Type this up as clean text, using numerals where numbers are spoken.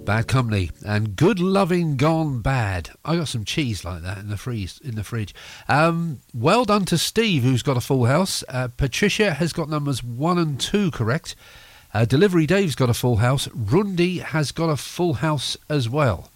Bad Company and Good Loving Gone Bad. I got some cheese like that in the fridge. Well done to Steve, who's got a full house. Patricia has got numbers 1 and 2 correct. Delivery Dave's got a full house. Rundy has got a full house as well.